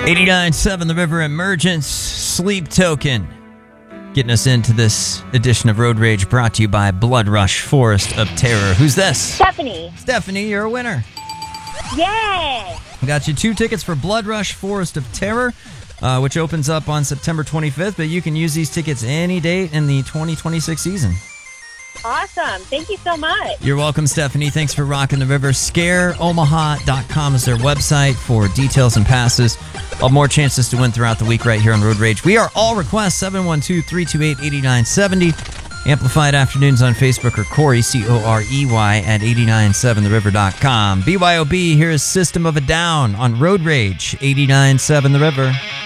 89.7 The River Emergence, Sleep Token. Getting us into this edition of Road Rage brought to you by Blood Rush Forest of Terror. Who's this? Stephanie. Stephanie, you're a winner. Yay! We got you 2 tickets for Blood Rush Forest of Terror, which opens up on September 25th, but you can use these tickets any date in the 2026 season. Awesome. Thank you so much. You're welcome, Stephanie. Thanks for rocking the river. ScareOmaha.com is their website for details and passes. All more chances to win throughout the week right here on Road Rage. We are all requests, 712-328-8970. Amplified Afternoons on Facebook or Corey, C-O-R-E-Y, at 897theriver.com. BYOB, here is System of a Down on Road Rage, 89.7 The River.